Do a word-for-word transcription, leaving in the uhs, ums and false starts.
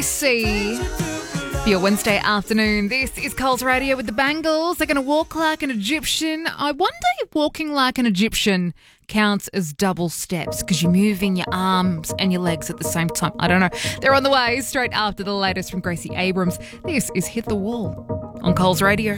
C for your Wednesday afternoon. This is Coles Radio with the Bangles. They're going to walk like an Egyptian. I wonder if walking like an Egyptian counts as double steps because you're moving your arms and your legs at the same time. I don't know. They're on the way straight after the latest from Gracie Abrams. This is Hit the Wall on Coles Radio.